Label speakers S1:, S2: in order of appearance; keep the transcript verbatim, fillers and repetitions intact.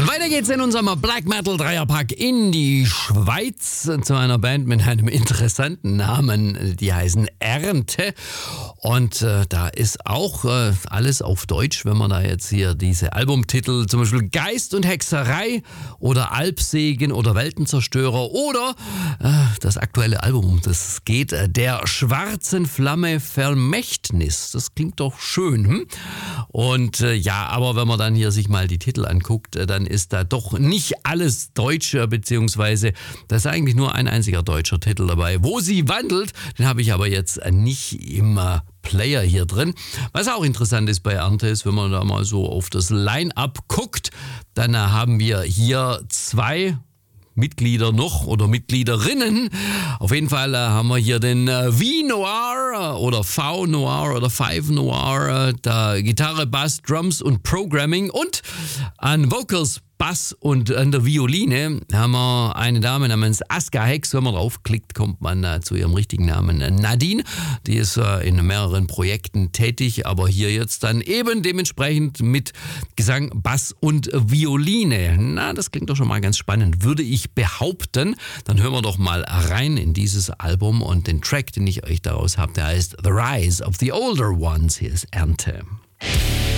S1: Weiter geht's in unserem Black Metal Dreierpack in die Schweiz zu einer Band mit einem interessanten Namen. Die heißen Ernte. Und äh, da ist auch äh, alles auf Deutsch, wenn man da jetzt hier diese Albumtitel, zum Beispiel Geist und Hexerei oder Alpsegen oder Weltenzerstörer oder äh, das aktuelle Album, das geht äh, der schwarzen Flamme Vermächtnis. Das klingt doch schön. Hm? Und äh, ja, aber wenn man dann hier sich mal die Titel anguckt, äh, dann ist da doch nicht alles Deutsch, beziehungsweise da ist eigentlich nur ein einziger deutscher Titel dabei. Wo sie wandelt, den habe ich aber jetzt nicht im Player hier drin. Was auch interessant ist bei Ernte ist, wenn man da mal so auf das Line-Up guckt, dann haben wir hier zwei Mitglieder noch oder Mitgliederinnen. Auf jeden Fall äh, haben wir hier den äh, V-Noir äh, oder V-Noir oder Five Noir, äh, da Gitarre, Bass, Drums und Programming und an Vocals, Bass und an der Violine haben wir eine Dame namens Aska Hex. Wenn man draufklickt, kommt man äh, zu ihrem richtigen Namen Nadine. Die ist äh, in mehreren Projekten tätig, aber hier jetzt dann eben dementsprechend mit Gesang, Bass und Violine. Na, das klingt doch schon mal ganz spannend, würde ich behaupten. Dann hören wir doch mal rein in dieses Album und den Track, den ich euch daraus habe, der heißt The Rise of the Older Ones. Hier ist Ernte.